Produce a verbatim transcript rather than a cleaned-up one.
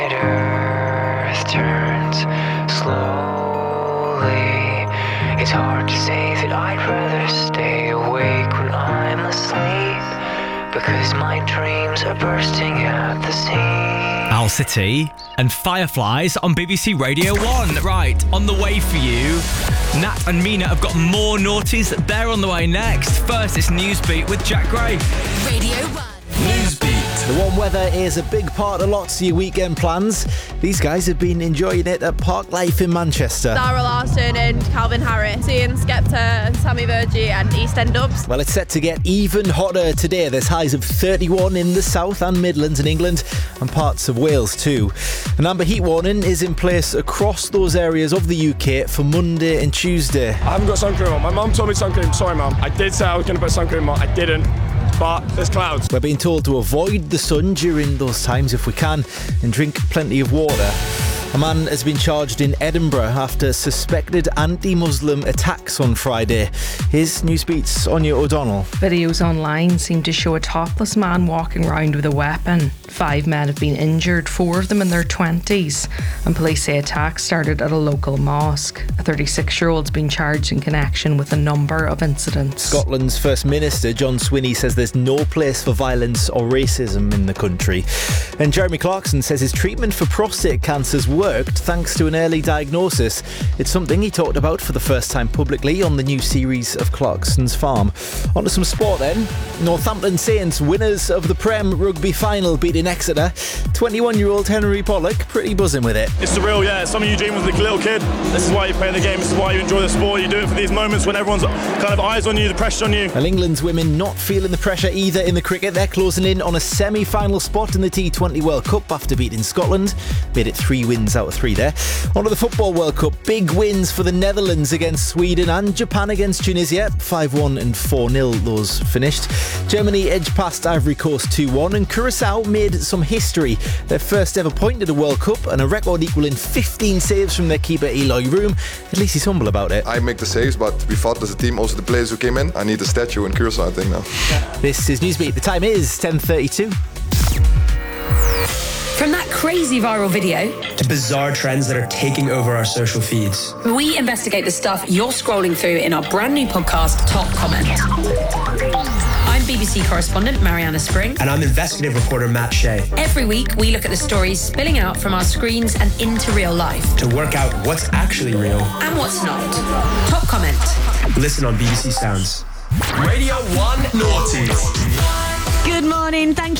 Earth turns slowly. It's hard to say that I'd rather stay awake when I'm asleep, because my dreams are bursting at the seams. Owl City and Fireflies on B B C Radio one. Right, on the way for you. Nat and Mina have got more naughties. They're on the way next. First, it's Newsbeat with Jack Gray. Radio one. Newsbeat. The warm weather is a big part of lots of your weekend plans. These guys have been enjoying it at Park Life in Manchester. Zara Larsson and Calvin Harris, seeing Skepta and Sammy Virgie and East End Dubs. Well, it's set to get even hotter today. There's highs of thirty-one in the south and Midlands in England and parts of Wales too. An amber heat warning is in place across those areas of the U K for Monday and Tuesday. I haven't got sun cream on. My mum told me sun cream. Sorry, mum. I did say I was going to put sun cream on. I didn't. But there's clouds. We're being told to avoid the sun during those times if we can and drink plenty of water. A man has been charged in Edinburgh after suspected anti-Muslim attacks on Friday. Here's Newsbeat's Anya O'Donnell. Videos online seem to show a topless man walking around with a weapon. Five men have been injured, four of them in their twenties, and police say attacks started at a local mosque. A thirty-six-year-old's been charged in connection with a number of incidents. Scotland's First Minister John Swinney says there's no place for violence or racism in the country. And Jeremy Clarkson says his treatment for prostate cancer's worked thanks to an early diagnosis. It's something he talked about for the first time publicly on the new series of Clarkson's Farm. On to some sport then. Northampton Saints, winners of the Prem Rugby final, beating Exeter. twenty-one-year-old Henry Pollock pretty buzzing with it. It's surreal, yeah. Some of you dream as a little kid. This is why you play the game. This is why you enjoy the sport. You do it for these moments when everyone's kind of eyes on you, the pressure on you. Well, England's women not feeling the pressure either in the cricket. They're closing in on a semi-final spot in the T twenty World Cup after beating Scotland. Made it three wins out of three there. On to the Football World Cup. Big wins for the Netherlands against Sweden and Japan against Tunisia. five one and four nil those finished. Germany edged past Ivory Coast two one and Curaçao made some history. Their first ever point at a World Cup and a record equaling fifteen saves from their keeper Eloy Room. At least he's humble about it. I make the saves, but we fought as a team. Also the players who came in. I need a statue in Curaçao, I think now. This is Newsbeat. The time is ten thirty-two. From that crazy viral video To bizarre trends that are taking over our social feeds. we investigate the stuff you're scrolling through in our brand new podcast, Top Comment. I'm B B C correspondent Mariana Spring. And I'm investigative reporter Matt Shea. Every week, we look at the stories spilling out from our screens and into real life. To work out what's actually real. And what's not. Top Comment. Listen on B B C Sounds. Radio one Naughties. Good morning. Thank you.